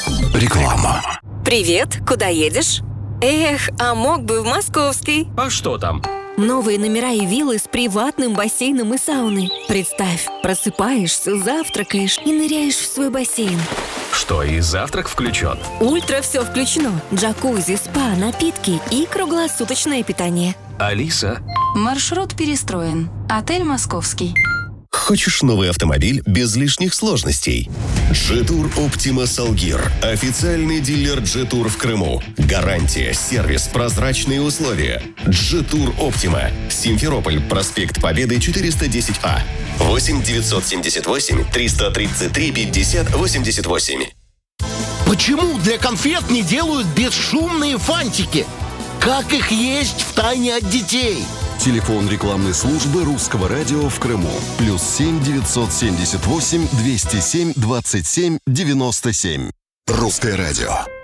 Реклама. Привет, куда едешь? Эх, а мог бы в Московский. А что там? Новые номера и виллы с приватным бассейном и сауной. Представь, просыпаешься, завтракаешь и ныряешь в свой бассейн. Что, и завтрак включен? Ультра все включено. Джакузи, спа, напитки и круглосуточное питание. Алиса? Маршрут перестроен. Отель «Московский». Хочешь новый автомобиль без лишних сложностей? Джетур Оптима Салгир. Официальный дилер Джетур в Крыму. Гарантия, сервис, прозрачные условия. Джетур Оптима. Симферополь, проспект Победы, 410А. 8-973-333-50-88. Почему для конфет не делают бесшумные фантики? Как их есть втайне от детей? Телефон рекламной службы Русского радио в Крыму. +7 978 207 27 97. Русское радио.